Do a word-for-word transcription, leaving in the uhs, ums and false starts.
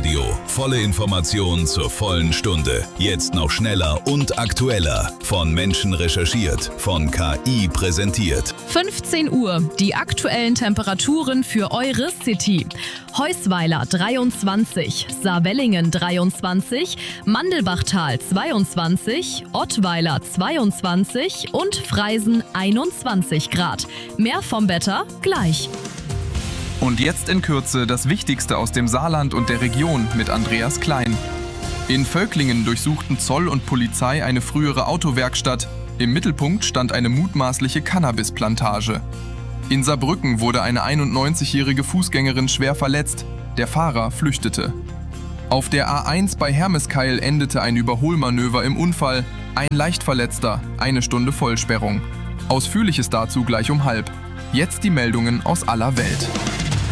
Radio. Volle Information zur vollen Stunde. Jetzt noch schneller und aktueller. Von Menschen recherchiert, von K I präsentiert. fünfzehn Uhr, die aktuellen Temperaturen für eure City. Heusweiler dreiundzwanzig, Saarwellingen dreiundzwanzig, Mandelbachtal zweiundzwanzig, Ottweiler zweiundzwanzig und Freisen einundzwanzig Grad. Mehr vom Wetter gleich. Und jetzt in Kürze das Wichtigste aus dem Saarland und der Region mit Andreas Klein. In Völklingen durchsuchten Zoll und Polizei eine frühere Autowerkstatt. Im Mittelpunkt stand eine mutmaßliche Cannabisplantage. In Saarbrücken wurde eine einundneunzigjährige Fußgängerin schwer verletzt. Der Fahrer flüchtete. Auf der A eins bei Hermeskeil endete ein Überholmanöver im Unfall. Ein Leichtverletzter, eine Stunde Vollsperrung. Ausführliches dazu gleich um halb. Jetzt die Meldungen aus aller Welt.